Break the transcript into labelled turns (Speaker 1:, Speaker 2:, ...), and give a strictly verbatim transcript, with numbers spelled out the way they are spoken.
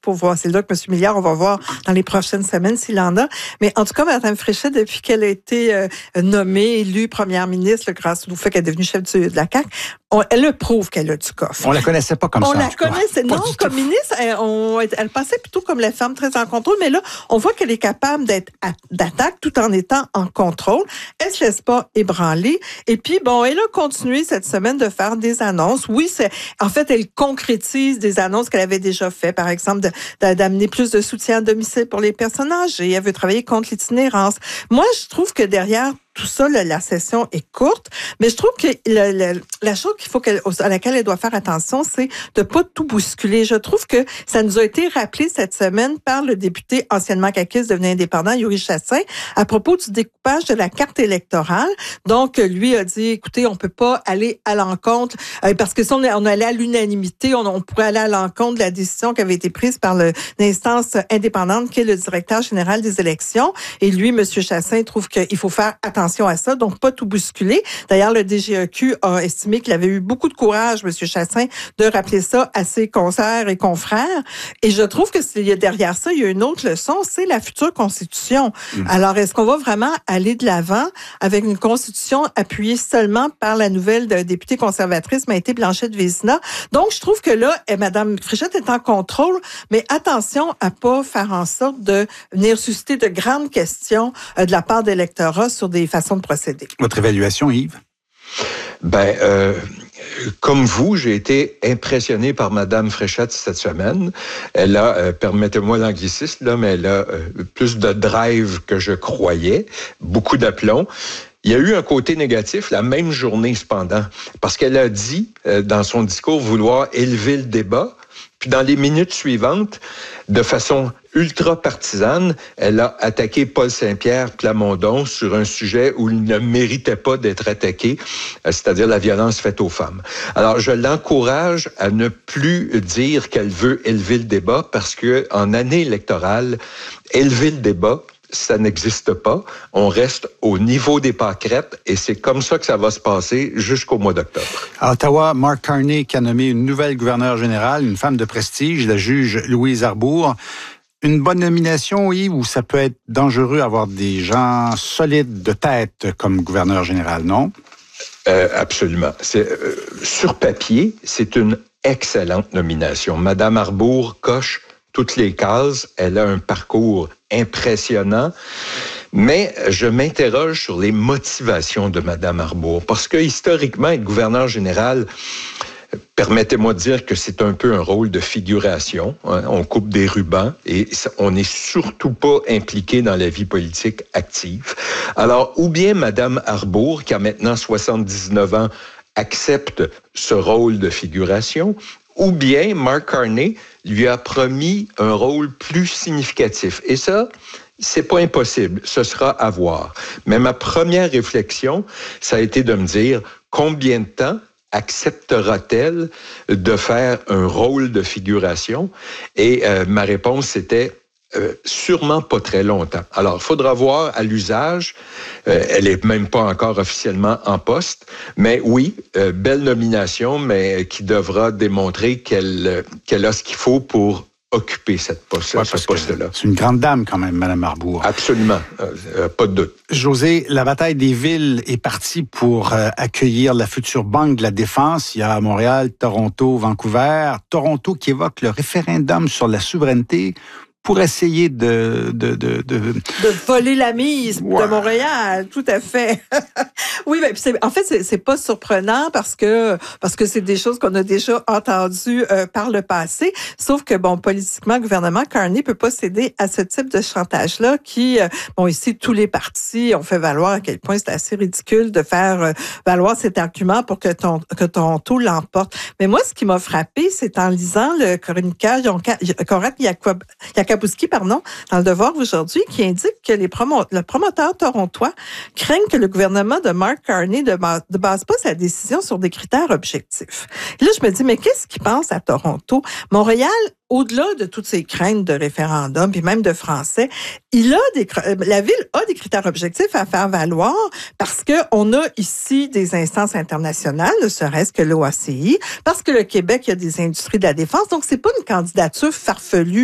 Speaker 1: pour voir. C'est là que M. Milliard, on va voir dans les prochaines semaines s'il en a. Mais en tout cas, Mme Fréchette, depuis qu'elle a été euh, nommée, élue première ministre, grâce au fait qu'elle est devenue chef du, de la C A Q, on, elle le prouve qu'elle a du coffre.
Speaker 2: On la connaissait pas comme
Speaker 1: on
Speaker 2: ça.
Speaker 1: On la connaissait, non, comme tout. ministre, elle, on, elle passait plutôt comme la femme très en contrôle, mais là, on voit qu'elle est capable d'être à, d'attaque tout en étant en contrôle. Elle se laisse pas ébranler. Et puis, bon, elle a continué cette semaine de faire des annonces. Oui, c'est, en fait, elle concrétise des annonces qu'elle avait déjà faites. Par exemple, de, de, d'amener plus de soutien à domicile pour les personnes âgées. Elle veut travailler contre l'itinérance. Moi, je trouve que derrière tout ça, la, la session est courte, mais je trouve que le, le, la chose qu'il faut qu'elle, à laquelle elle doit faire attention, c'est de pas tout bousculer. Je trouve que ça nous a été rappelé cette semaine par le député anciennement caquiste devenu indépendant, Yuri Chassin, à propos du découpage de la carte électorale. Donc, lui a dit, écoutez, on peut pas aller à l'encontre, euh, parce que si on, on allait à l'unanimité, on, on pourrait aller à l'encontre de la décision qui avait été prise par le, l'instance indépendante qui est le directeur général des élections. Et lui, M. Chassin, trouve qu'il faut faire attention à ça, donc pas tout bousculer. D'ailleurs, le D G E Q a estimé qu'il avait eu beaucoup de courage, M. Chassin, de rappeler ça à ses consoeurs et confrères. Et je trouve que s'il y a derrière ça, il y a une autre leçon, c'est la future Constitution. Mmh. Alors, est-ce qu'on va vraiment aller de l'avant avec une Constitution appuyée seulement par la nouvelle députée conservatrice Maïté Blanchette-Vézina? Donc, je trouve que là, Mme Fréchette est en contrôle, mais attention à pas faire en sorte de venir susciter de grandes questions de la part de l'électorat sur des façon de procéder.
Speaker 2: Votre évaluation, Yves?
Speaker 3: Ben, euh, comme vous, j'ai été impressionné par Mme Fréchette cette semaine. Elle a, euh, permettez-moi l'anglicisme, là, mais elle a euh, plus de drive que je croyais, beaucoup d'aplomb. Il y a eu un côté négatif la même journée, cependant, parce qu'elle a dit, euh, dans son discours, vouloir élever le débat. Puis dans les minutes suivantes, de façon ultra partisane, elle a attaqué Paul Saint-Pierre Plamondon sur un sujet où il ne méritait pas d'être attaqué, c'est-à-dire la violence faite aux femmes. Alors, je l'encourage à ne plus dire qu'elle veut élever le débat parce que en année électorale, élever le débat, ça n'existe pas. On reste au niveau des pâquerettes et c'est comme ça que ça va se passer jusqu'au mois d'octobre.
Speaker 2: À Ottawa, Mark Carney qui a nommé une nouvelle gouverneure générale, une femme de prestige, la juge Louise Arbour. Une bonne nomination, oui, ou ça peut être dangereux avoir des gens solides de tête comme gouverneur général, non?
Speaker 3: Euh, absolument. C'est, euh, sur papier, c'est une excellente nomination. Madame Arbour coche toutes les cases. Elle a un parcours impressionnant. Mais je m'interroge sur les motivations de Mme Arbour. Parce que, historiquement, être gouverneur général, permettez-moi de dire que c'est un peu un rôle de figuration. Hein? On coupe des rubans et on n'est surtout pas impliqué dans la vie politique active. Alors, ou bien Mme Arbour, qui a maintenant soixante-dix-neuf ans, accepte ce rôle de figuration, ou bien Mark Carney lui a promis un rôle plus significatif. Et ça, c'est pas impossible. Ce sera à voir. Mais ma première réflexion, ça a été de me dire combien de temps acceptera-t-elle de faire un rôle de figuration? Et euh, ma réponse, c'était euh, sûrement pas très longtemps. Alors, il faudra voir à l'usage. Euh, elle est même pas encore officiellement en poste. Mais oui, euh, belle nomination, mais qui devra démontrer qu'elle, euh, qu'elle a ce qu'il faut pour occuper cette poste, ouais, ce poste-là.
Speaker 2: C'est une grande dame quand même, Mme Arbour.
Speaker 3: Absolument, euh, euh, pas de doute.
Speaker 2: José, la bataille des villes est partie pour euh, accueillir la future Banque de la Défense. Il y a Montréal, Toronto, Vancouver. Toronto qui évoque le référendum sur la souveraineté pour essayer de... De, de, de...
Speaker 1: de voler la mise ouais. de Montréal, tout à fait. Oui, mais c'est, en fait, c'est, c'est pas surprenant parce que parce que c'est des choses qu'on a déjà entendues euh, par le passé. Sauf que, bon, politiquement, le gouvernement Carney peut pas céder à ce type de chantage-là qui, euh, bon, ici, tous les partis ont fait valoir à quel point c'est assez ridicule de faire euh, valoir cet argument pour que, ton, que Toronto l'emporte. Mais moi, ce qui m'a frappé, c'est en lisant le chroniqueur Conrad Yakubowski, pardon, dans Le Devoir aujourd'hui, qui indique que les promo- le promoteur torontois craignent que le gouvernement de Mark Carney ne base, ne base pas sa décision sur des critères objectifs. Et là, je me dis, mais qu'est-ce qu'il pense à Toronto? Montréal, au-delà de toutes ces craintes de référendum, puis même de français, il a des, la ville a des critères objectifs à faire valoir parce que on a ici des instances internationales, ne serait-ce que l'O A C I, parce que le Québec, il y a des industries de la défense, donc c'est pas une candidature farfelue